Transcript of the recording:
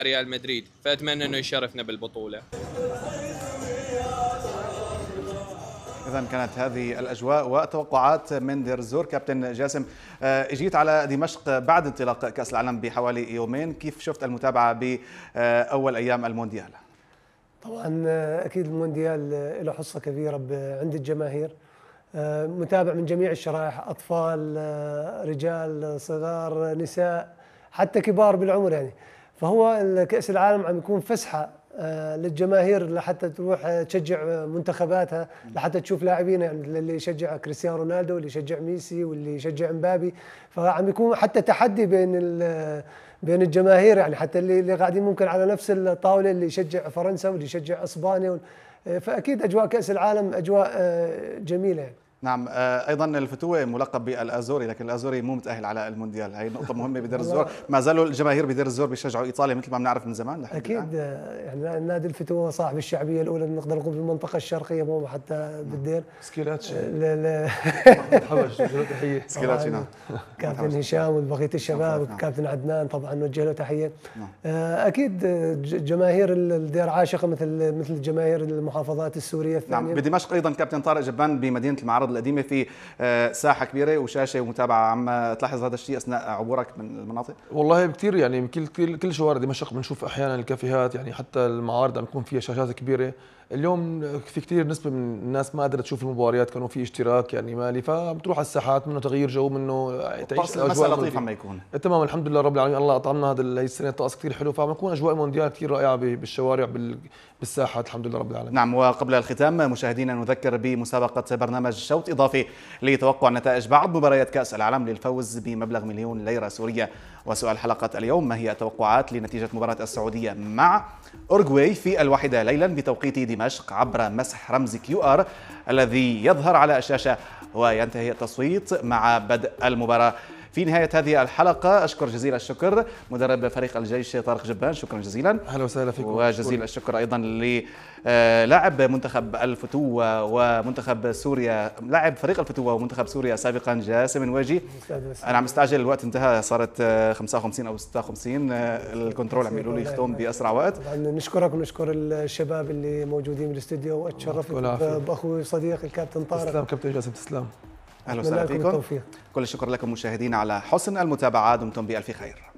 ريال مدريد، فاتمنى انه يشرفنا بالبطوله. إذا كانت هذه الأجواء وتوقعات من دير الزور. كابتن جاسم، اجيت على دمشق بعد انطلاق كأس العالم بحوالي يومين، كيف شفت المتابعة بأول أيام المونديال؟ طبعا أكيد المونديال له حصة كبيرة عند الجماهير، متابع من جميع الشرائح، أطفال، رجال، صغار، نساء، حتى كبار بالعمر يعني. فهو كأس العالم عم يكون فسحة للجماهير لحتى تروح تشجع منتخباتها، لحتى تشوف لاعبين، يعني اللي يشجع كريستيانو رونالدو، واللي يشجع ميسي، واللي يشجع امبابي. فعم يكون حتى تحدي بين الجماهير، يعني حتى اللي قاعدين ممكن على نفس الطاولة، اللي يشجع فرنسا واللي يشجع اسبانيا. فاكيد اجواء كأس العالم اجواء جميلة يعني. نعم، ايضا الفتوه ملقب بالازوري، لكن الازوري مو متاهل على المونديال، هي نقطه مهمه بدير الزور. ما زالوا الجماهير بدير الزور بيشجعوا ايطاليا مثل ما بنعرف من زمان لحد اكيد يعني نادي الفتوه صاحب الشعبيه الاولى، نقدر نقول بالمنطقه الشرقيه، مو حتى بالدير. سكيلاتشي حبش تحيه سكيلاتشي. نعم، كابتن هشام وبقيه الشباب، وكابتن عدنان طبعا نوجه له تحيه. اكيد جماهير الدير عاشقه مثل جماهير المحافظات السوريه الثانيه. نعم، بدمشق ايضا كابتن طارق جبان بمدينه المعارض القديمه في ساحه كبيره وشاشه ومتابعه، عم تلاحظ هذا الشيء اثناء عبورك من المناطق؟ والله كثير، يعني كل شوارع دمشق بنشوف احيانا الكافيهات، يعني حتى المعارض عم يكون فيها شاشات كبيره. اليوم في كثير نسبه من الناس ما قدرت تشوف المباريات، كانوا في اشتراك يعني مالي، فبتروح على الساحات، منه تغيير جو، منه تعيش اجواء لطيفه عم يكون. تمام، الحمد لله رب العالمين، الله اطعمنا هذه السنه طقس كثير حلو، فعم يكون اجواء مونديال كثير رائعه بالشوارع بالساحات، الحمد لله رب العالمين. نعم، وقبل الختام مشاهدينا نذكر بمسابقه برنامج شوط اضافي لتوقع نتائج بعض مباريات كاس العالم للفوز بمبلغ 1,000,000 ليره سوريه. وسؤال حلقه اليوم: ما هي توقعات لنتيجه مباراه السعوديه مع أورجواي في 1 ليلا بتوقيت دمشق عبر مسح رمز QR الذي يظهر على الشاشة، وينتهي التصويت مع بدء المباراة. في نهاية هذه الحلقة أشكر جزيل الشكر مدرب فريق الجيش طارق جبان، شكرا جزيلا. أهلا وسهلا فيكم. وجزيل الشكر أيضا للاعب منتخب الفتوة ومنتخب سوريا، لاعب فريق الفتوة ومنتخب سوريا سابقا، جاسم نواجي. أنا عم استعجل، الوقت انتهى، صارت 55 أو 56، الكنترول عم يقولوا لي يختم بأسرع وقت. نشكرك ونشكر الشباب اللي موجودين بالاستوديو، واتشرفت بأخوي صديقي الكابتن طارق. تسلم كابتن جاسم، تسلم. أهلا وسهلا فيكم. كل الشكر لكم مشاهدينا على حسن المتابعة، دمتم بألف خير.